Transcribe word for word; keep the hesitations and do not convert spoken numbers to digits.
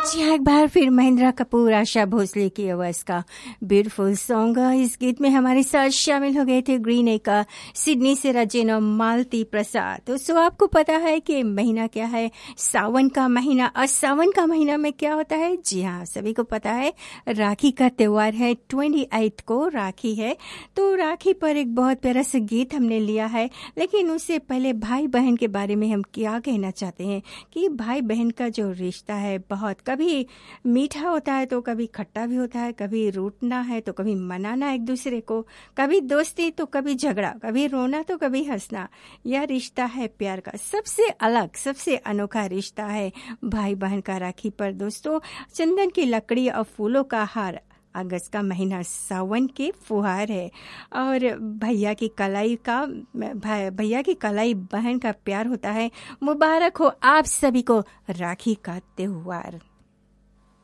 जी हाँ, एक बार फिर महेंद्र कपूर, आशा भोसले की आवाज का ब्यूटीफुल सॉन्ग। इस गीत में हमारे साथ शामिल हो गए थे ग्रीन ए का सिडनी से राजेन और मालती प्रसाद। तो सो आपको पता है कि महीना क्या है? सावन का महीना। और सावन का महीना में क्या होता है? जी हाँ, सभी को पता है, राखी का त्योहार है। अट्ठाईस को राखी है। तो राखी पर एक बहुत प्यारा सा गीत हमने लिया है, लेकिन उससे पहले भाई बहन के बारे में हम क्या कहना चाहते हैं कि भाई बहन का जो रिश्ता है बहुत कभी मीठा होता है तो कभी खट्टा भी होता है, कभी रूठना है तो कभी मनाना एक दूसरे को, कभी दोस्ती तो कभी झगड़ा, कभी रोना तो कभी हंसना। यह रिश्ता है प्यार का सबसे अलग, सबसे अनोखा रिश्ता है भाई बहन का राखी पर। दोस्तों, चंदन की लकड़ी और फूलों का हार, अगस्त का महीना सावन के फुहार है, और भैया की कलाई का भैया की कलाई बहन का प्यार होता है। मुबारक हो आप सभी को राखी का त्योहार।